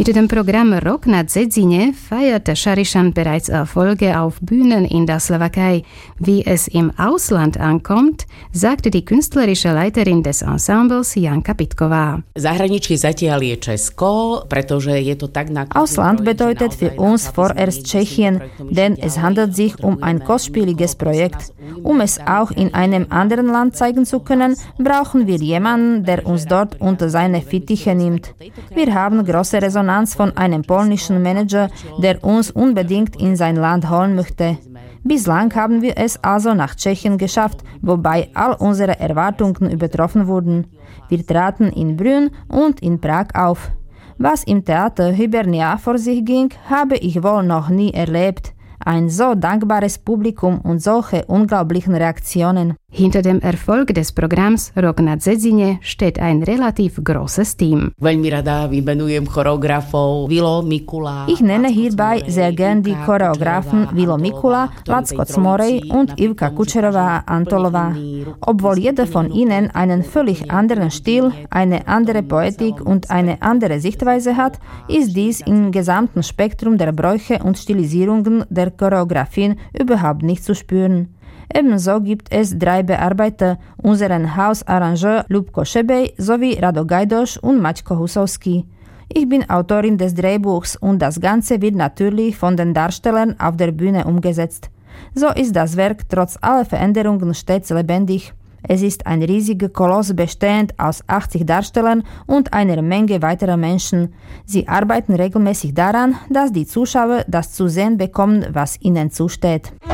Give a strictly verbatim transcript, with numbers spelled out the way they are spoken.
Mit dem Programm Rock na Dzedzine feierte Šarišan bereits Erfolge auf Bühnen in der Slowakei. Wie es im Ausland ankommt, sagte die künstlerische Leiterin des Ensembles Janka Pitková. Zahraničí zatiaľ je Česko, pretože je to tak na Ausland bedeutet für uns vorerst Tschechien, denn es handelt sich um ein kostspieliges Projekt. Um es auch in einem anderen Land zeigen zu können, brauchen wir jemanden, der uns dort unter seine Fittiche nimmt. Wir haben große Resonanz von einem polnischen Manager, der uns unbedingt in sein Land holen möchte. Bislang haben wir es also nach Tschechien geschafft, wobei all unsere Erwartungen übertroffen wurden. Wir traten in Brünn und in Prag auf. Was im Theater Hibernia vor sich ging, habe ich wohl noch nie erlebt. Ein so dankbares Publikum und solche unglaublichen Reaktionen. Hinter dem Erfolg des Programms Rock na Dzedzine steht ein relativ großes Team. Veľmi rada vymenujem choreografov Vilo Mikula. Ich nenne hierbei sehr gern die Choreografen Vilo Mikula, Lacko Cmorej und Ivka Kučerová-Antolová. Obwohl jeder von ihnen einen völlig anderen Stil, eine andere Poetik und eine andere Sichtweise hat, ist dies im gesamten Spektrum der Bräuche und Stilisierungen der Choreografien überhaupt nicht zu spüren. Ebenso gibt es drei Bearbeiter, unseren Hausarrangeur Ľubko Šebej sowie Rado Gajdoš und Maťko Husovský. Ich bin Autorin des Drehbuchs und das Ganze wird natürlich von den Darstellern auf der Bühne umgesetzt. So ist das Werk trotz aller Veränderungen stets lebendig. Es ist ein riesiger Koloss bestehend aus achtzig Darstellern und einer Menge weiterer Menschen. Sie arbeiten regelmäßig daran, dass die Zuschauer das zu sehen bekommen, was ihnen zusteht.